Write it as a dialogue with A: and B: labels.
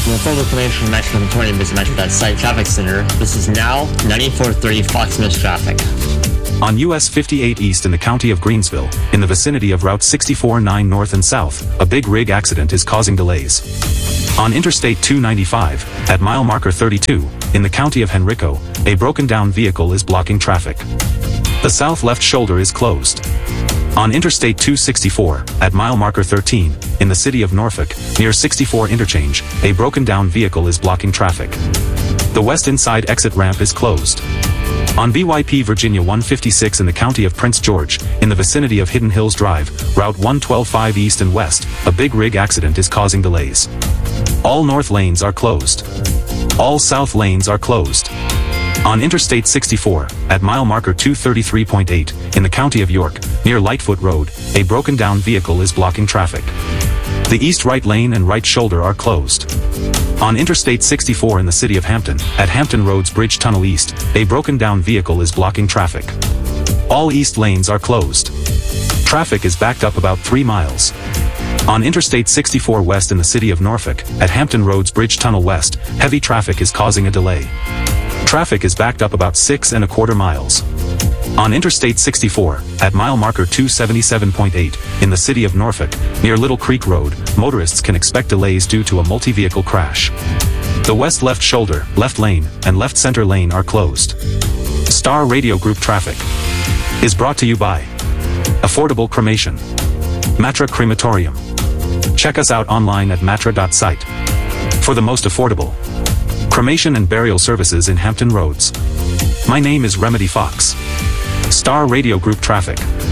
A: From full information from Metro 20, visit Metro.site traffic center. This is now 94.3 Fox News traffic.
B: On US 58 East in the county of Greensville, in the vicinity of Route 64-9 North and South, a big rig accident is causing delays. On Interstate 295, at mile marker 32, in the county of Henrico, a broken down vehicle is blocking traffic. The south left shoulder is closed. On Interstate 264, at mile marker 13, in the city of Norfolk, near 64 interchange, a broken down vehicle is blocking traffic. The west inside exit ramp is closed. On BYP Virginia 156 in the county of Prince George, in the vicinity of Hidden Hills Drive, Route 112-5 East and West, a big rig accident is causing delays. All north lanes are closed. All south lanes are closed. On Interstate 64, at mile marker 233.8, in the county of York, near Lightfoot Road, a broken down vehicle is blocking traffic. The east right lane and right shoulder are closed. On Interstate 64 in the city of Hampton, at Hampton Roads Bridge Tunnel East, a broken down vehicle is blocking traffic. All east lanes are closed. Traffic is backed up about 3 miles. On Interstate 64 West in the city of Norfolk, at Hampton Roads Bridge Tunnel West, heavy traffic is causing a delay. Traffic is backed up about 6¼ miles. On Interstate 64, at mile marker 277.8, in the city of Norfolk, near Little Creek Road, motorists can expect delays due to a multi-vehicle crash. The west left shoulder, left lane, and left center lane are closed. Star Radio Group traffic is brought to you by Affordable Cremation, Matra Crematorium. Check us out online at matra.site for the most affordable cremation and burial services in Hampton Roads. My name is Remedy Fox. Star Radio Group traffic.